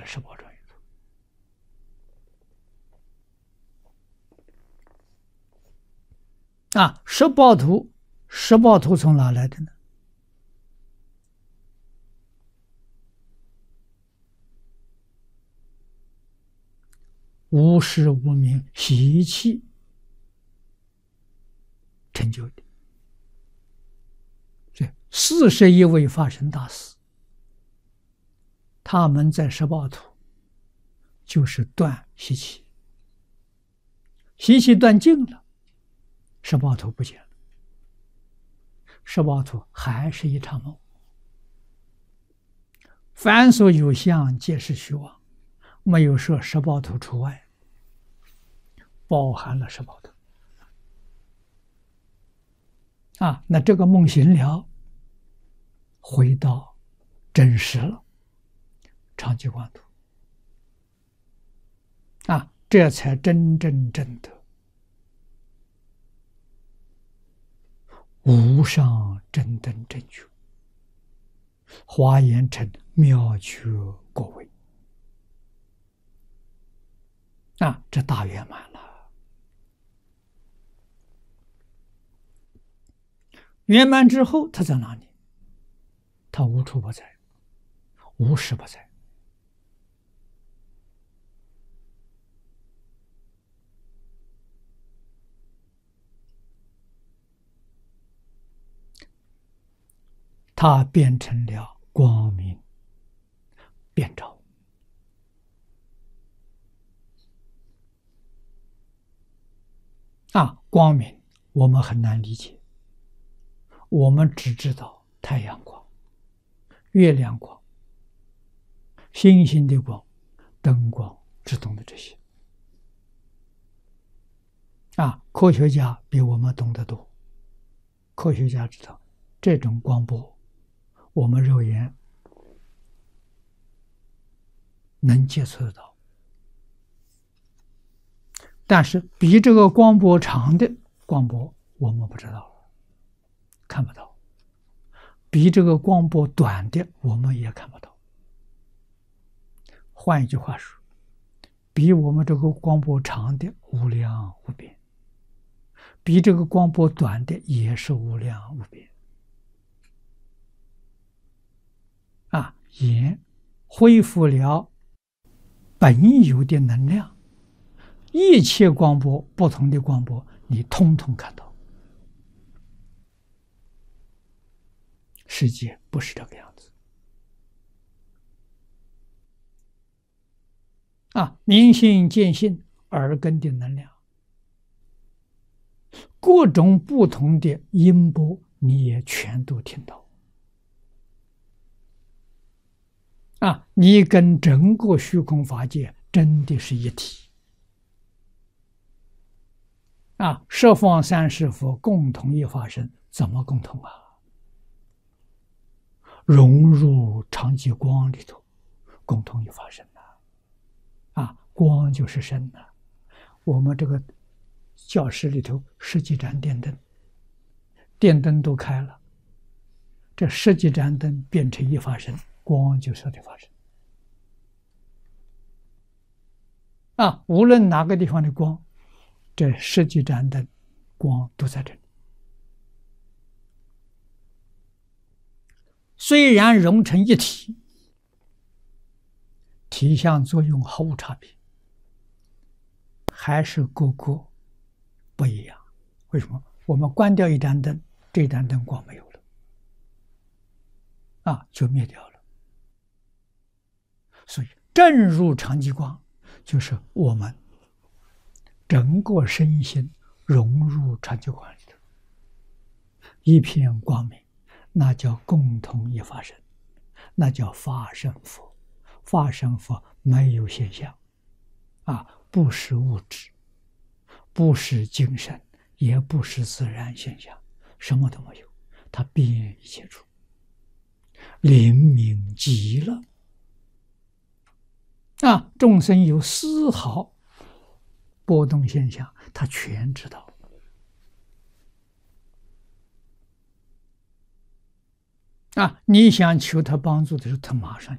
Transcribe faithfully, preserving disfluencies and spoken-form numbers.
十宝庄严图。啊，十宝图，十宝图从哪来的呢？无始无明习气成就的。这四十一位法身大士，他们在十宝图就是断习气，习气断尽了，十宝图不见了，十宝图还是一场梦。凡所有相，皆是虚妄，没有说十宝图除外，包含了十宝图。啊，那这个梦醒了，回到真实了，常寂光图。啊，这才真正正得无上正等正觉，华严成妙觉果位。啊，这大圆满了。圆满之后，他在哪里？他无处不在，无时不在。它变成了光明遍照。啊，光明我们很难理解，我们只知道太阳光、月亮光、星星的光、灯光之懂的这些。啊，科学家比我们懂得多，科学家知道这种光波我们肉眼能接触得到，但是比这个光波长的光波我们不知道，看不到，比这个光波短的我们也看不到。换一句话说，比我们这个光波长的无量无边，比这个光波短的也是无量无边。啊，眼恢复了本有的能量，一切光波，不同的光波，你通通看到。世界不是这个样子。啊，明心见性，耳根的能量，各种不同的音波，你也全都听到。啊，你跟整个虚空法界真的是一体。啊，十方三世佛共同一法身，怎么共同啊？融入常寂光里头，共同一法身呐。啊，光就是身呐。我们这个教室里头十几盏电灯，电灯都开了，这十几盏灯变成一法身，光就是的法身。啊，无论哪个地方的光，这十几盏灯光都在这里。虽然融成一体，体相作用毫无差别，还是个个不一样。为什么？我们关掉一盏灯，这盏灯光没有了，啊，就灭掉了。所以正入常寂光，就是我们整个身心融入常寂光里头，一片光明，那叫共同一法身，那叫法身佛。法身佛没有现象，啊，不是物质，不是精神，也不是自然现象，什么都没有，它遍一切处，灵明极了。啊，众生有丝毫波动现象，他全知道。啊，你想求他帮助的时候，他马上